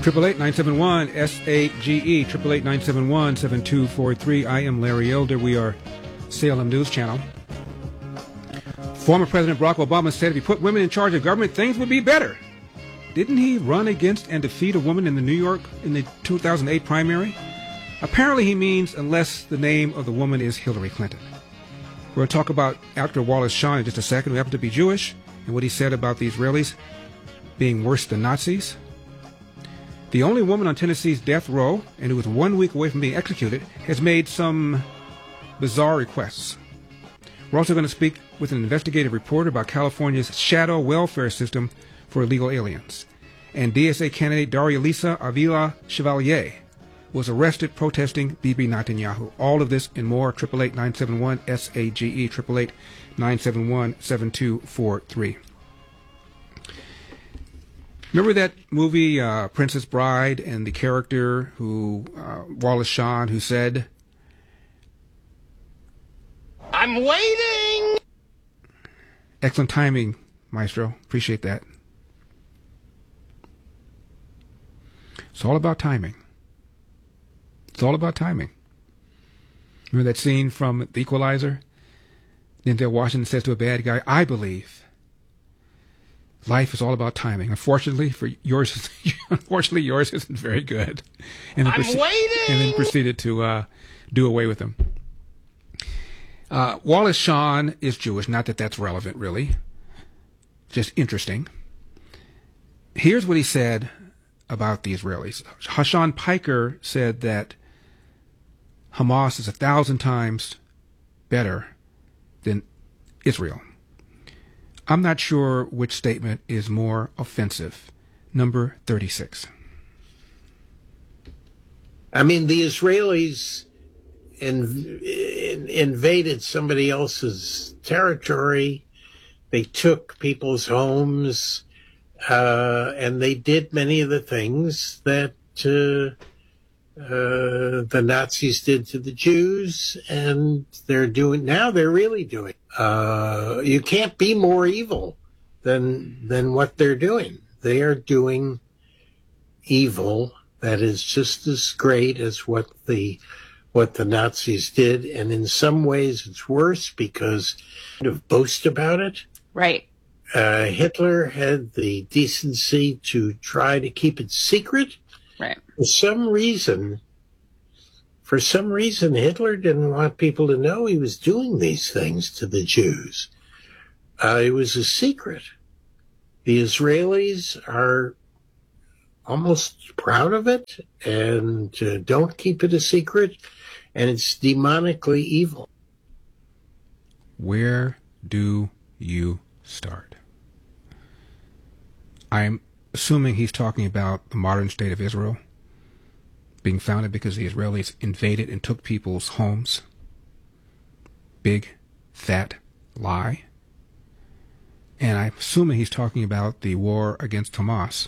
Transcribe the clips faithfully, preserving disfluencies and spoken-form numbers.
Triple eight nine seven one S A G E. Triple eight nine seven one seven two four three. I am Larry Elder. We are Salem News Channel. Former President Barack Obama said if he put women in charge of government, things would be better. Didn't he run against and defeat a woman in the New York in the two thousand eight primary? Apparently he means unless the name of the woman is Hillary Clinton. We're going to talk about actor Wallace Shawn in just a second, who happened to be Jewish, and what he said about the Israelis being worse than Nazis. The only woman on Tennessee's death row, and who was one week away from being executed, has made some bizarre requests. We're also going to speak with an investigative reporter about California's shadow welfare system for illegal aliens. And D S A candidate Darialisa Avila Chevalier was arrested protesting Bibi Netanyahu. All of this and more. Triple eight nine seven one S A G E. Triple eight nine seven one seven two four three. Remember that movie, uh, Princess Bride, and the character who, uh, Wallace Shawn, who said, "I'm waiting." Excellent timing, Maestro. Appreciate that. It's all about timing. It's all about timing. Remember that scene from The Equalizer? Denzel Washington says to a bad guy, "I believe life is all about timing. Unfortunately, for yours, unfortunately yours isn't very good." And then, I'm proce- waiting. and then proceeded to uh, do away with him. Uh, Wallace Shawn is Jewish. Not that that's relevant, really. Just interesting. Here's what he said about the Israelis. Hassan Piker said that Hamas is a thousand times better than Israel. I'm not sure which statement is more offensive. Number thirty-six. I mean, the Israelis in, in, invaded somebody else's territory. They took people's homes, uh, and they did many of the things that uh, uh, the Nazis did to the Jews, and they're doing now. They're really doing. Uh, you can't be more evil than than what they're doing. They are doing evil that is just as great as what the what the Nazis did, and in some ways it's worse because they kind of boast about it. Right. Uh, Hitler had the decency to try to keep it secret. Right. For some reason, for some reason, Hitler didn't want people to know he was doing these things to the Jews. Uh, it was a secret. The Israelis are almost proud of it and uh, don't keep it a secret, and it's demonically evil. Where do you start? I'm assuming he's talking about the modern state of Israel being founded because the Israelis invaded and took people's homes. Big, fat lie. And I'm assuming he's talking about the war against Hamas.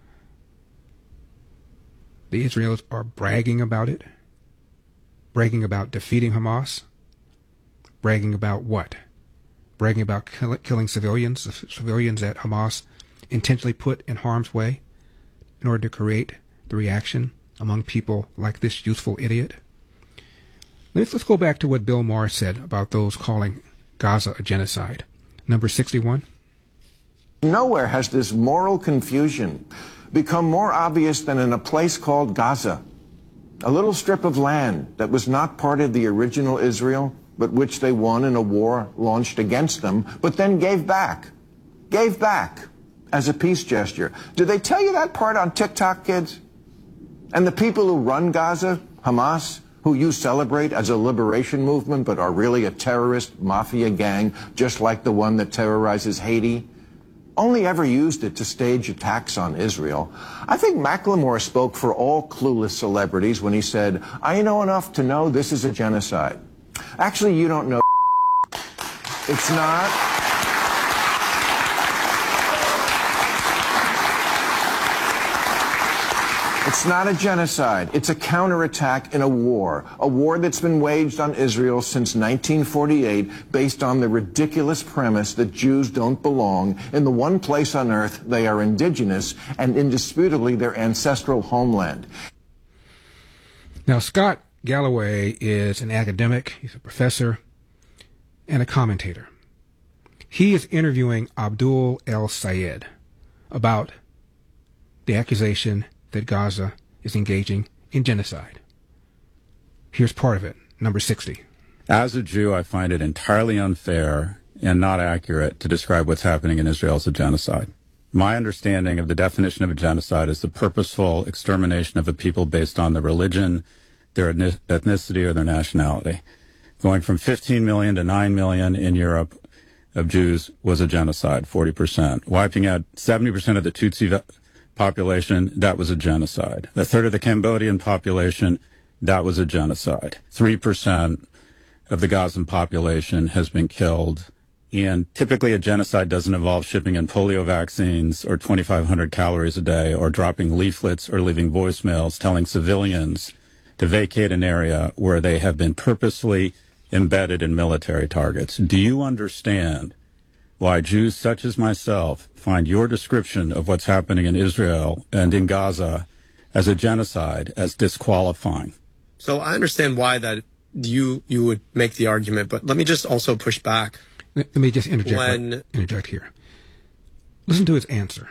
The Israelis are bragging about it, bragging about defeating Hamas, bragging about what? Bragging about kill- killing civilians, the civilians that Hamas intentionally put in harm's way in order to create the reaction among people like this youthful idiot. Let's, let's go back to what Bill Maher said about those calling Gaza a genocide. Number sixty-one. Nowhere has this moral confusion become more obvious than in a place called Gaza, a little strip of land that was not part of the original Israel, but which they won in a war launched against them, but then gave back, gave back as a peace gesture. Did they tell you that part on TikTok, kids? And the people who run Gaza, Hamas, who you celebrate as a liberation movement, but are really a terrorist mafia gang, just like the one that terrorizes Haiti, only ever used it to stage attacks on Israel. I think Macklemore spoke for all clueless celebrities when he said, "I know enough to know this is a genocide." Actually, you don't know. It's not. It's not a genocide. It's a counterattack in a war, a war that's been waged on Israel since nineteen forty-eight based on the ridiculous premise that Jews don't belong in the one place on earth they are indigenous and indisputably their ancestral homeland. Now, Scott Galloway is an academic, he's a professor, and a commentator. He is interviewing Abdul El-Sayed about the accusation that Gaza is engaging in genocide. Here's part of it, number sixty. As a Jew, I find it entirely unfair and not accurate to describe what's happening in Israel as a genocide. My understanding of the definition of a genocide is the purposeful extermination of a people based on their religion, their ethnicity, or their nationality. Going from fifteen million to nine million in Europe of Jews was a genocide, forty percent. Wiping out seventy percent of the Tutsi population, that was a genocide. A third of the Cambodian population, that was a genocide. Three percent of the Gazan population has been killed. And typically a genocide doesn't involve shipping in polio vaccines or twenty-five hundred calories a day or dropping leaflets or leaving voicemails telling civilians to vacate an area where they have been purposely embedded in military targets. Do you understand why Jews such as myself find your description of what's happening in Israel and in Gaza as a genocide as disqualifying? So I understand why that you you would make the argument, but let me just also push back. Let me just interject, when... interject here. Listen to his answer.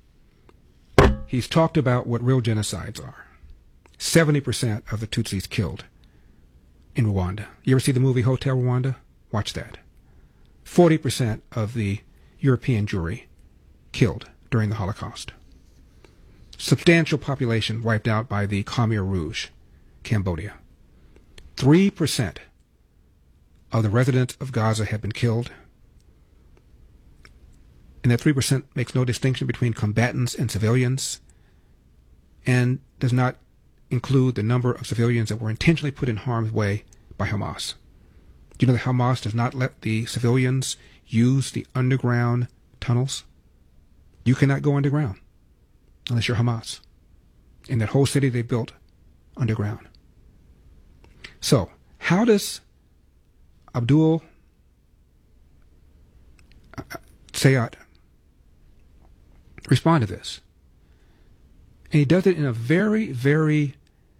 He's talked about what real genocides are. seventy percent of the Tutsis killed in Rwanda. You ever see the movie Hotel Rwanda? Watch that. forty percent of the European Jewry killed during the Holocaust. Substantial population wiped out by the Khmer Rouge, Cambodia. three percent of the residents of Gaza have been killed. And that three percent makes no distinction between combatants and civilians and does not include the number of civilians that were intentionally put in harm's way by Hamas. Do you know that Hamas does not let the civilians use the underground tunnels? You cannot go underground unless you're Hamas. In that whole city they built underground. So, how does Abdul Sayed respond to this? And he does it in a very, very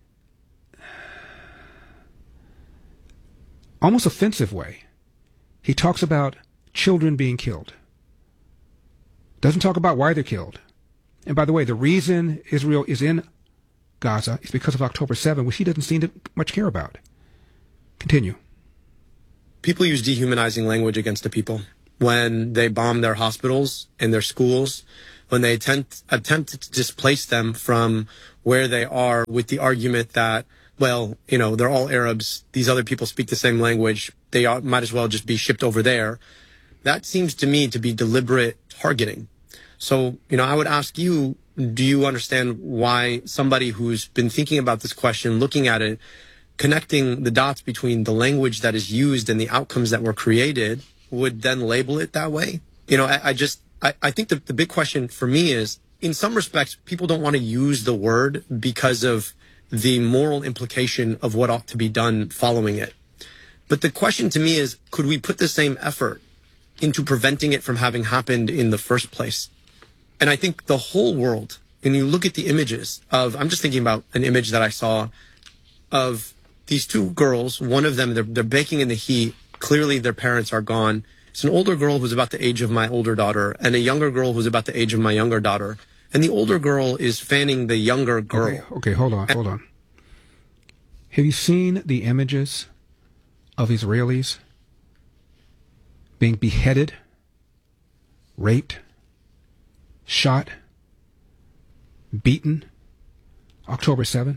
almost offensive way. He talks about children being killed. Doesn't talk about why they're killed. And by the way, the reason Israel is in Gaza is because of October seventh, which he doesn't seem to much care about. Continue. People use dehumanizing language against the people when they bomb their hospitals and their schools, when they attempt, attempt to displace them from where they are with the argument that, well, you know, they're all Arabs. These other people speak the same language. They ought, might as well just be shipped over there. That seems to me to be deliberate targeting. So, you know, I would ask you, do you understand why somebody who's been thinking about this question, looking at it, connecting the dots between the language that is used and the outcomes that were created would then label it that way? You know, I, I just, I, I think the, the big question for me is, in some respects, people don't want to use the word because of the moral implication of what ought to be done following it. But the question to me is, could we put the same effort into preventing it from having happened in the first place? And I think the whole world, when you look at the images of, I'm just thinking about an image that I saw of these two girls, one of them, they're, they're baking in the heat. Clearly their parents are gone. It's an older girl who's about the age of my older daughter and a younger girl who's about the age of my younger daughter. And the older girl is fanning the younger girl. Okay, okay, hold on, hold on. Have you seen the images of Israelis being beheaded, raped, shot, beaten, October seventh?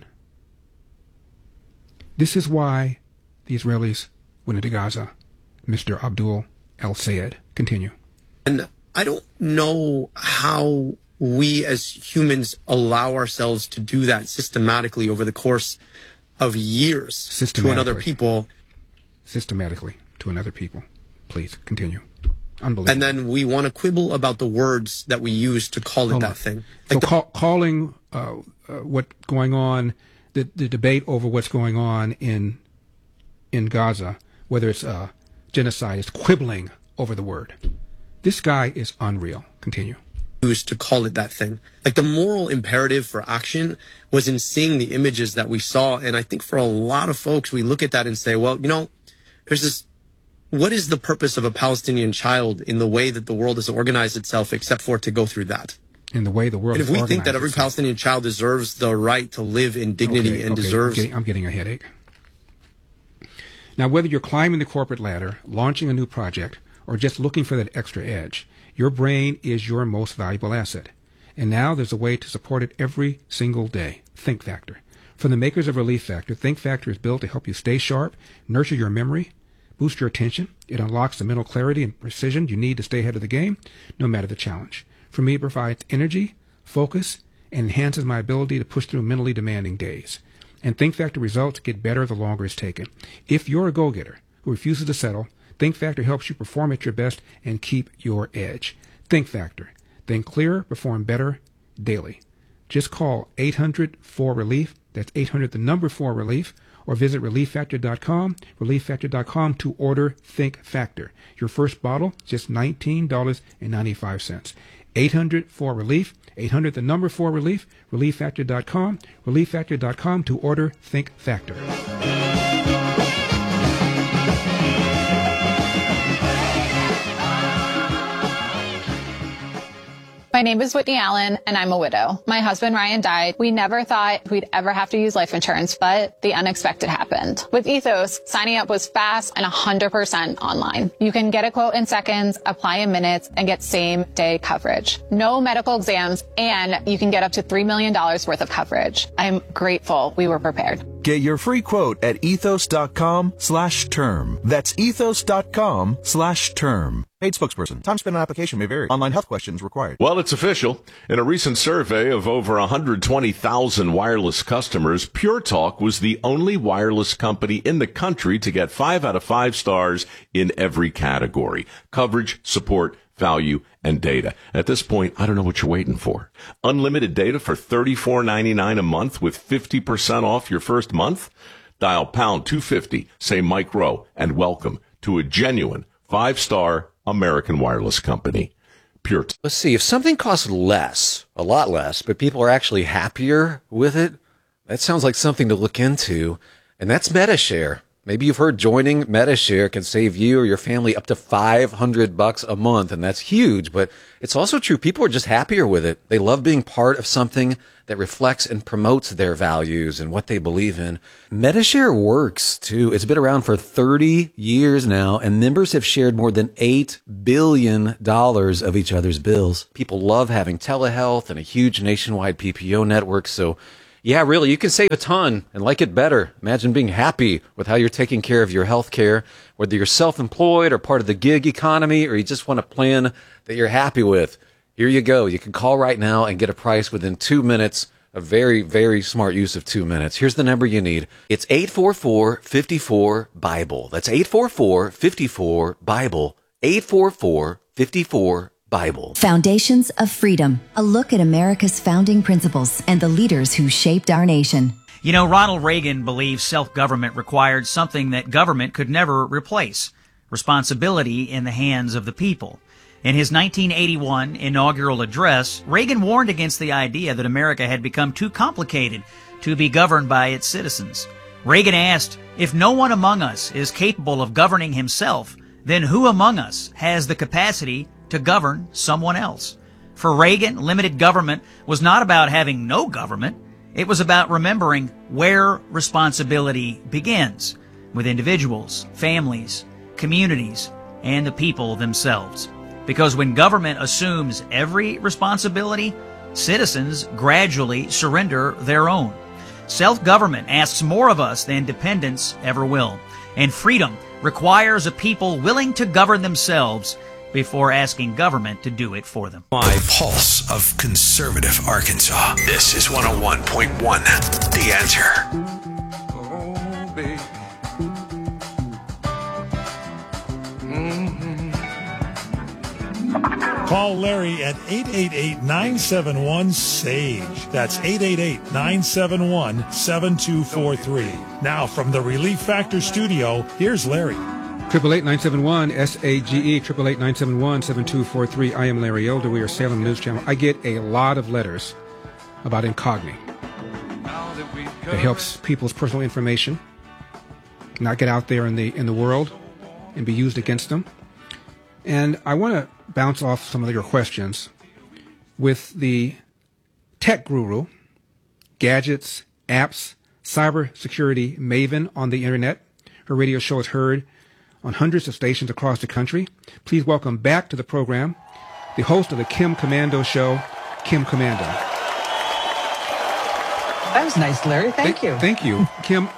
This is why the Israelis went into Gaza. Mister Abdul El-Sayed, continue. And I don't know how we as humans allow ourselves to do that systematically over the course of years to another people. Systematically to another people. Please, continue. Unbelievable. And then we want to quibble about the words that we use to call it Hold that on. thing. So Like the- call, calling uh, uh, what's going on, the, the debate over what's going on in in Gaza, whether it's uh, genocide, is quibbling over the word. This guy is unreal. Continue. used to call it that thing. Like the moral imperative for action was in seeing the images that we saw. And I think for a lot of folks, we look at that and say, well, you know, there's this, what is the purpose of a Palestinian child in the way that the world has organized itself except for to go through that? In the way the world And is if we organized think that every itself. Palestinian child deserves the right to live in dignity Okay, and okay, deserves... I'm getting, I'm getting a headache. Now, whether you're climbing the corporate ladder, launching a new project, or just looking for that extra edge, your brain is your most valuable asset. And now there's a way to support it every single day. Think Factor. From the makers of Relief Factor, Think Factor is built to help you stay sharp, nurture your memory, boost your attention. It unlocks the mental clarity and precision you need to stay ahead of the game, no matter the challenge. For me, it provides energy, focus, and enhances my ability to push through mentally demanding days. And Think Factor results get better the longer it's taken. If you're a go-getter who refuses to settle, Think Factor helps you perform at your best and keep your edge. Think Factor. Think clearer, perform better daily. Just call eight hundred four relief. That's eight hundred, the number four relief, or visit relief factor dot com, relief factor dot com to order Think Factor. Your first bottle, just nineteen dollars and ninety-five cents. eight hundred four relief, eight hundred, the number four relief, relief factor dot com, relief factor dot com to order Think Factor. My name is Whitney Allen, and I'm a widow. My husband, Ryan, died. We never thought we'd ever have to use life insurance, but the unexpected happened. With Ethos, signing up was fast and one hundred percent online. You can get a quote in seconds, apply in minutes, and get same-day coverage. No medical exams, and you can get up to three million dollars worth of coverage. I'm grateful we were prepared. Get your free quote at ethos.com slash term. That's ethos.com slash term. Paid spokesperson. Time spent on application may vary. Online health questions required. Well, it's official. In a recent survey of over one hundred twenty thousand wireless customers, Pure Talk was the only wireless company in the country to get five out of five stars in every category: coverage, support, value, and data. At this point, I don't know what you're waiting for. Unlimited data for thirty-four ninety-nine a month with fifty percent off your first month? Dial pound two fifty, say Mike Rowe, and welcome to a genuine five-star American wireless company. Pure Talk. Let's see, if something costs less, a lot less, but people are actually happier with it, that sounds like something to look into, and that's MediShare. Maybe you've heard joining MediShare can save you or your family up to five hundred bucks a month, and that's huge, but it's also true. People are just happier with it. They love being part of something that reflects and promotes their values and what they believe in. MediShare works, too. It's been around for thirty years now, and members have shared more than eight billion dollars of each other's bills. People love having telehealth and a huge nationwide P P O network, so yeah, really, you can save a ton and like it better. Imagine being happy with how you're taking care of your health care, whether you're self-employed or part of the gig economy, or you just want a plan that you're happy with. Here you go. You can call right now and get a price within two minutes. A very, very smart use of two minutes. Here's the number you need. It's eight four four, five four, BIBLE. That's eight four four, five four, BIBLE. eight four four, five four, Bible. Foundations of Freedom, a look at America's founding principles and the leaders who shaped our nation. You know, Ronald Reagan believed self-government required something that government could never replace: responsibility in the hands of the people. In his nineteen eighty-one inaugural address, Reagan warned against the idea that America had become too complicated to be governed by its citizens. Reagan asked, if no one among us is capable of governing himself, then who among us has the capacity to govern someone else? For Reagan, limited government was not about having no government. It was about remembering where responsibility begins, with individuals, families, communities, and the people themselves. Because when government assumes every responsibility, citizens gradually surrender their own. Self-government asks more of us than dependence ever will. And freedom requires a people willing to govern themselves before asking government to do it for them. My pulse of conservative Arkansas. This is one oh one point one, The Answer. Oh, baby. Mm-hmm. Call Larry at eight eight eight, nine seven one, S A G E. That's eight eight eight, nine seven one, seven two four three. Now from the Relief Factor studio, here's Larry. Triple eight nine seven one S A G E, triple eight nine seven one seven two four three. I am Larry Elder. We are Salem News Channel. I get a lot of letters about Incogni. It helps people's personal information not get out there in the in the world and be used against them. And I want to bounce off some of your questions with the tech guru, gadgets, apps, cybersecurity maven on the internet. Her radio show is heard on hundreds of stations across the country. Please welcome back to the program the host of the Kim Komando Show, Kim Komando. That was nice, Larry. Thank Th- you. Thank you. Kim,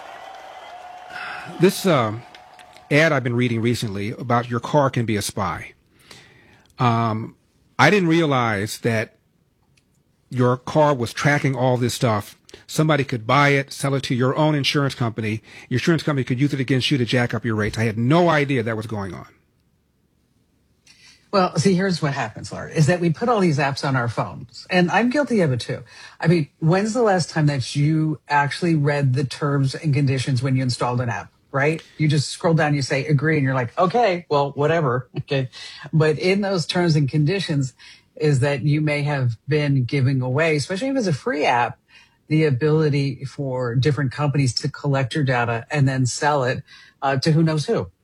this um, ad I've been reading recently about your car can be a spy. Um, I didn't realize that your car was tracking all this stuff. Somebody could buy it, sell it to your own insurance company. Your insurance company could use it against you to jack up your rates. I had no idea that was going on. Well, see, here's what happens, Larry, is that we put all these apps on our phones, and I'm guilty of it too. I mean, when's the last time that you actually read the terms and conditions when you installed an app? Right? You just scroll down, you say agree, and you're like, okay, well, whatever. Okay. But in those terms and conditions is that you may have been giving away, especially if it's a free app, the ability for different companies to collect your data and then sell it uh, to who knows who.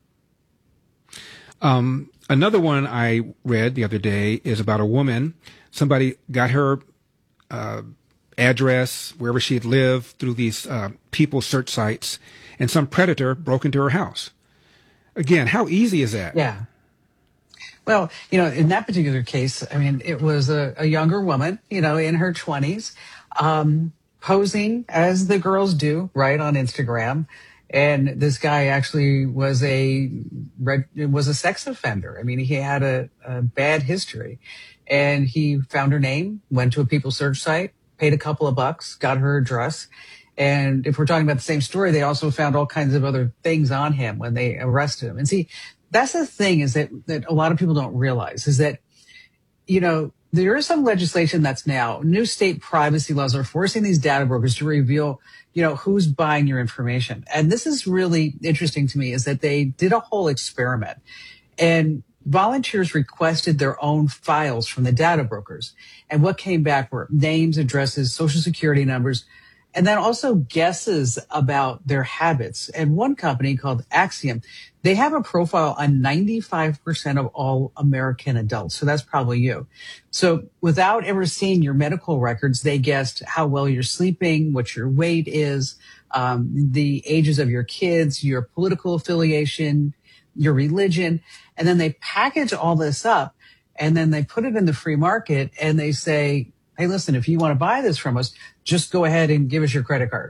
Um, another one I read the other day is about a woman. Somebody got her uh, address, wherever she had lived, through these uh, people search sites, and some predator broke into her house. Again, how easy is that? Yeah. Well, you know, in that particular case, I mean, it was a, a younger woman, you know, in her twenties, um, posing as the girls do, right, on Instagram. And this guy actually was a was a sex offender. I mean, he had a, a bad history. And he found her name, went to a people search site, paid a couple of bucks, got her address. And if we're talking about the same story, they also found all kinds of other things on him when they arrested him. And see, that's the thing is that, that a lot of people don't realize is that, you know, there is some legislation that's now, new state privacy laws are forcing these data brokers to reveal, you know, who's buying your information. And this is really interesting to me is that they did a whole experiment and volunteers requested their own files from the data brokers. And what came back were names, addresses, social security numbers, and then also guesses about their habits. And one company called Axiom, they have a profile on ninety-five percent of all American adults. So that's probably you. So without ever seeing your medical records, they guessed how well you're sleeping, what your weight is, um, the ages of your kids, your political affiliation, your religion. And then they package all this up and then they put it in the free market and they say, hey, listen, if you want to buy this from us, just go ahead and give us your credit card.